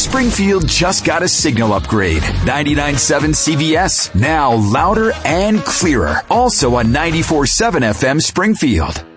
Springfield just got a signal upgrade. 99.7 CVS, now louder and clearer. Also on 94.7 FM Springfield.